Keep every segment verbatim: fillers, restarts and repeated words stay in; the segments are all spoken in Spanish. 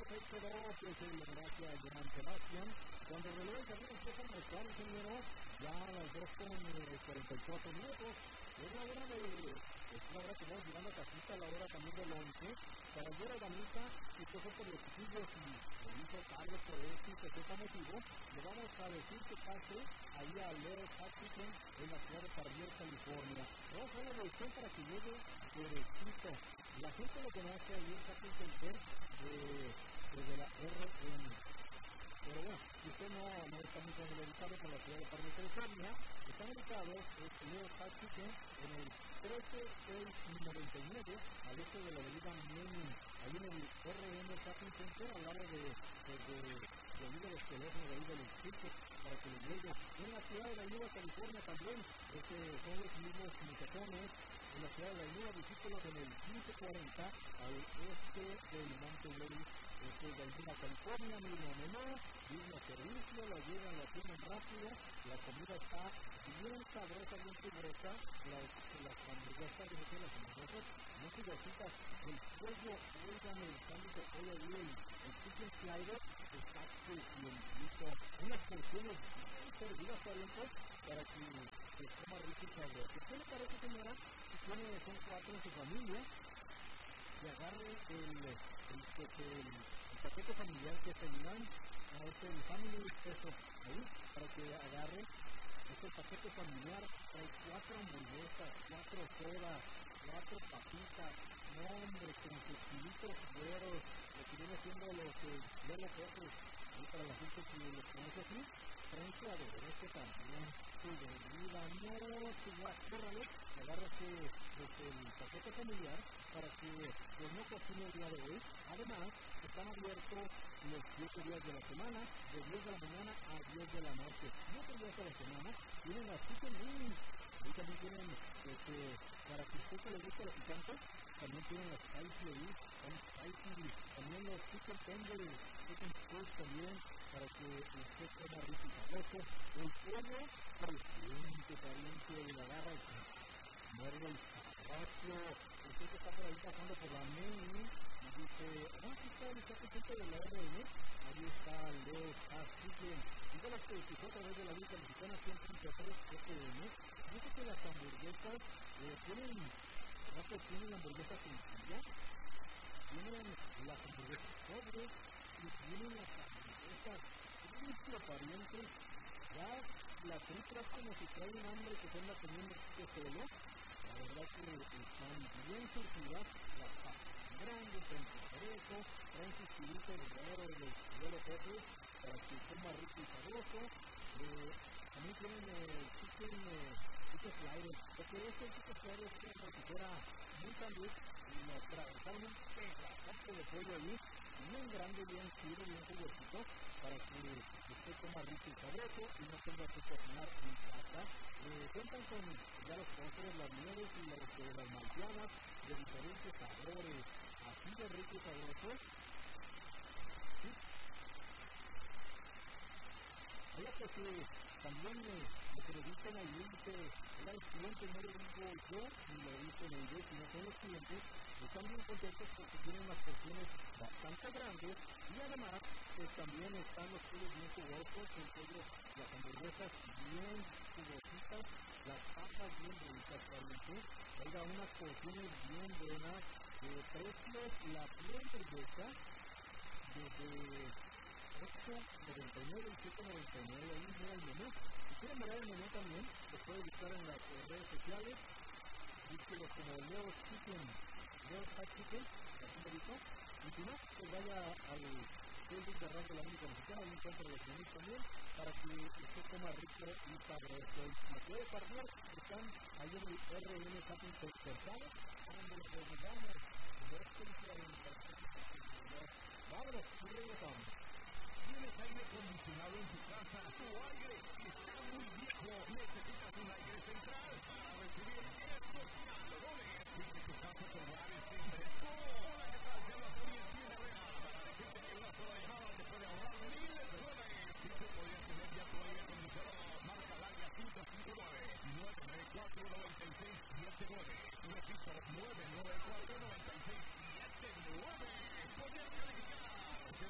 perfecto dos, que es el homenaje a Johann Sebastian. Cuando el reloj también empieza a marcar, señor, ya a las dos con cuarenta y cuatro minutos. Es la hora de, es la hora que vamos llegando a casita, la hora también del once. Para ver a Danita, si usted fue por los chiquillos y se hizo tarde por X o Z motivo, le vamos a decir que pase ahí a Leo's Hot Chicken en la ciudad de Pardier, California. Vamos a hacer la reducción para que llegue derechito. La gente lo conoce ahí en Shopping Center de, de la R M. Pero bueno, si usted no, no está muy familiarizado con la ciudad de Pardier, California, están ubicados en Leo's Hot Chicken en el trece seis noventa y nueve al este de la avenida Lenin, ahí en el R M Shopping Center, al lado de, de, de, de ahí de los teléfonos, de ahí de los tickets, para que les llegue. En la ciudad de la Nueva California también, ese, son los mismos muchachones. En la ciudad de la Nueva, visítelos en el quince cuarenta al este del Monterey, este de Nueva California, mismo menú, mismo servicio, la llegan, la tienen rápido, la comida está bien sabrosa, bien fibrosa, las, las hamburguesas, yo sé, las hamburguesas, muy fibrositas, el pollo, oigan, el sándwich de pollo y el, el chicken slider está crujientito, unas porciones bien servidas, parientes, para que les coma rico y sabroso. ¿Qué le parece, señora? Si tiene, son cuatro en su familia, que agarre el, el, que es el, el paquete familiar, que es el lunch, no, es el family special, ahí, para que agarre. Es el paquete familiar, trae cuatro hamburguesas, cuatro sodas, cuatro papitas, no hombre, con sus chilitos güeros, lo que viene siendo los yellow peppers, y para la gente que los conoce así, traen su aderezo también, su bebida, no, su guacórrale, agárrase pues, el paquete familiar para que pues, no cocine el día de hoy. Además, están abiertos los siete días de la semana, de diez de la mañana a diez de la noche. siete días de la semana tienen las chicken wings. Ahí también tienen, pues, eh, para que usted que le guste lo picante, también tienen las spicy ahí, son spicy. También los chicken tenders, chicken strips también, para que usted coma rico y sabroso. El pollo, caliente, caliente, y la agarra y muerde el sabroso. Usted que está por ahí pasando por la main, dice, ah, aquí está el chaquecito de la R M, ahí está Leo's Hot Chicken, y de las que escuchó a través de la Liga Mexicana ciento treinta y tres F M, dice que las hamburguesas eh, tienen, no pues tienen hamburguesas sencillas, tienen las hamburguesas pobres, y tienen las hamburguesas triple parientes, ya la triple es como si trae un hambre que se anda teniendo este solo, la verdad que están bien surtidas, las papas grandes, traen su aderezo, traen sus chilitos güeros, los yellow peppers, para que coma rico y sabroso. Eh, también tienen el eh, chicken, eh, chicken slider, porque este chicken slider es como si fuera un sándwich y lo atravesaron un pedazo de pollo allí, bien grande, bien chido, bien jugosito, para que usted coma rico y sabroso y no tenga que cocinar en casa. Eh, cuentan con ya los postres, las mieles y las, eh, las malteadas de diferentes sabores, así de rico y sabroso. ¿Sí? Oiga, pues eh, también eh, lo que le dicen ahí, dice, era los clientes, no lo digo yo, ni lo dicen ellos, sino son los clientes, están bien contentos porque tienen unas porciones bastante grandes y además, pues también están los pollos bien jugosos, el pollo, las hamburguesas bien jugositas, las papas bien ricas realmente, oiga, unas porciones bien buenas, eh, precios, la pura hamburguesa, desde ocho noventa y nueve y siete noventa y nueve, ahí mira el menú. Si quieren mirar el menú también, lo pueden buscar en las eh, redes sociales, búsquelos como Leo's Chicken, Leo's Hot Chicken, así me dijo, y si no, pues vaya al Facebook de Radio La Única Mexicana, ahí encuentra los menús también, para que usted coma rico y sabroso. La ciudad de Pardier están ahí en el R M Shopping Center, ¿sabes? Donde los olvidamos, de este diferente, vámonos, y regresamos. ¿Tienes aire acondicionado en tu casa? ¿Tu aire está muy viejo? ¿Necesitas un aire central para recibir estos calorones y que tu casa o tu hogar esté fresco? Hola, ¿qué tal? Te habla Tony el Tío Herrera para decirte que una sola llamada te puede ahorrar miles de dólares y tú podrías tener ya tu aire acondicionado. Marca al área cinco cinco nueve, nueve nueve cuatro, nueve seis siete nueve. Repito, nueve nueve cuatro, nueve seis siete nueve. Podrías calificar. Se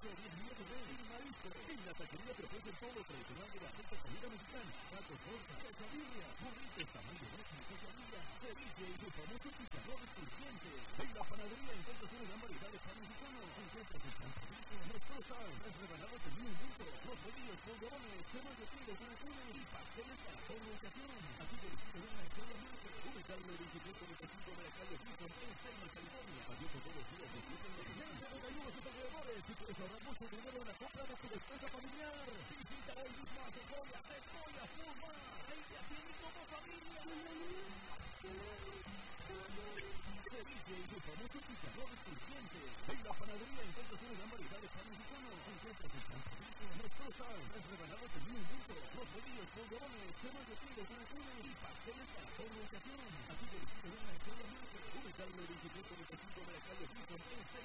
a diez minutos de El Marisco. En la taquería te ofrecen todo lo tradicional de la alta comida mexicana. Tacos, tortas, quesadillas, burritos, tamaño máximo, quesadilla, ceviche y su famoso chicharrones crujientes. En la panadería encuentras una gran variedad de pan mexicano. Encuentras el pan chorizo, los croissants, las rebanadas de mil litros, los bolillos, polvorones, temas de trigo, tranquilos y pasteles para toda la ocasión. Así que visita una Estrella Marte, ubicado en el veintitrés cuarenta y cinco de la calle Gibson, en Selma, California. Abierto todos los días de siete de la mañana. De Gallunos y alrededores, si quieres ahorrar mucho dinero en la compra de tu despensa familiar, visita hoy mismo a Sequoia, Sequoia Food Mart. Ahí te atienden como familia. Ceviche y su famoso chicharrones crujientes. En la panadería encuentras una gran variedad de pan mexicano. Encuentras el pan chorizo, los croissants, las rebanadas de mil litros, los bolillos, polvorones, temas de trigo, tranquilos y pasteles para toda la ocasión. Así que visita una Estrella Marte, ubicado en el veintitrés cuarenta y cinco de la calle Gibson, en